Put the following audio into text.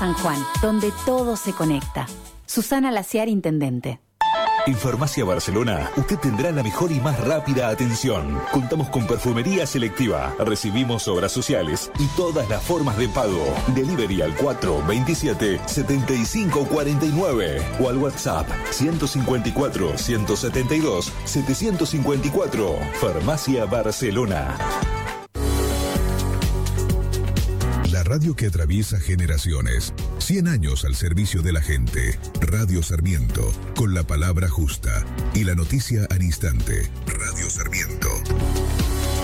San Juan, donde todo se conecta. Susana Laciar, intendente. En Farmacia Barcelona, usted tendrá la mejor y más rápida atención. Contamos con perfumería selectiva, recibimos obras sociales y todas las formas de pago. Delivery al 427-7549 o al WhatsApp 154-172-754. Farmacia Barcelona. La radio que atraviesa generaciones. 100 años al servicio de la gente. Radio Sarmiento, con la palabra justa y la noticia al instante. Radio Sarmiento.